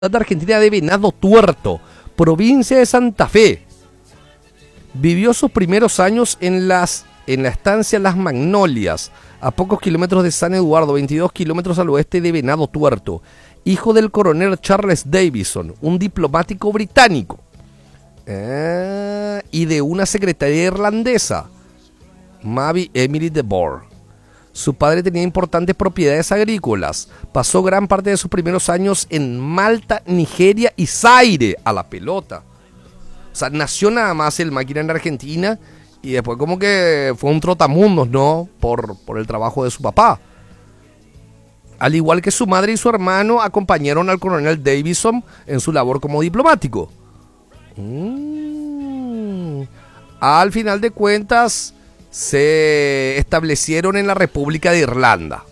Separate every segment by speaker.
Speaker 1: de Argentina de Venado Tuerto, provincia de Santa Fe. Vivió sus primeros años en la estancia Las Magnolias, a pocos kilómetros de San Eduardo, 22 kilómetros al oeste de Venado Tuerto. Hijo del coronel Charles Davison, un diplomático británico, y de una secretaria irlandesa, Mabel Emily de Boer. Su padre tenía importantes propiedades agrícolas. Pasó gran parte de sus primeros años en Malta, Nigeria y Zaire a la pelota. O sea, nació nada más el máquina en Argentina y después como que fue un trotamundos, ¿no? Por el trabajo de su papá. Al igual que su madre y su hermano acompañaron al coronel Davison en su labor como diplomático. Al final de cuentas, se establecieron en la República de Irlanda.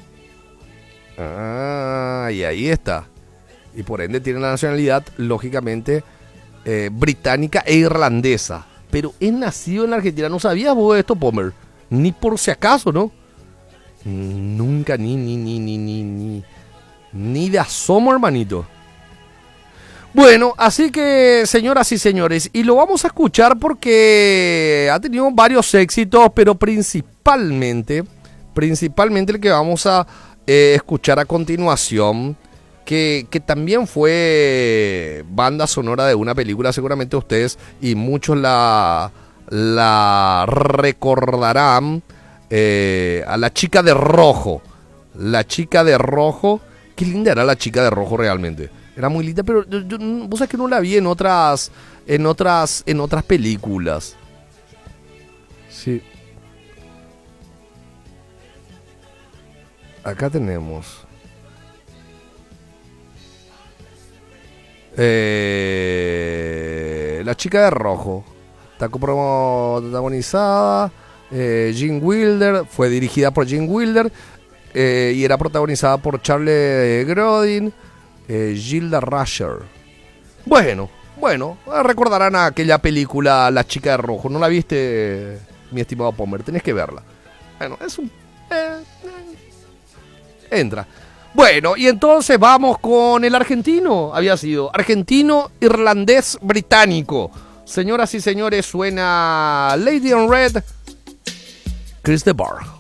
Speaker 1: Y ahí está. Y por ende tiene la nacionalidad, lógicamente, británica e irlandesa. Pero es nacido en la Argentina. ¿No sabías vos esto, Pomer? Ni por si acaso, ¿no? Nunca, ni de asomo, hermanito. Bueno, así que, señoras y señores, y lo vamos a escuchar porque ha tenido varios éxitos, pero principalmente el que vamos a escuchar a continuación, que también fue banda sonora de una película, seguramente ustedes y muchos la recordarán, a La Chica de Rojo. La Chica de Rojo, qué linda era La Chica de Rojo realmente. Era muy linda, pero vos sabés que no la vi en otras películas. Sí. Acá tenemos. La Chica de Rojo. Está protagonizada. Gene Wilder. Fue dirigida por Gene Wilder. Y era protagonizada por Charles Grodin. Gilda Rasher. Bueno, recordarán aquella película La Chica de Rojo. ¿No la viste, mi estimado Pomer? Tenés que verla. Bueno, es un... entra. Bueno, y entonces vamos con el argentino. Había sido argentino, irlandés, británico. Señoras y señores, suena Lady in Red, Chris de Burgh.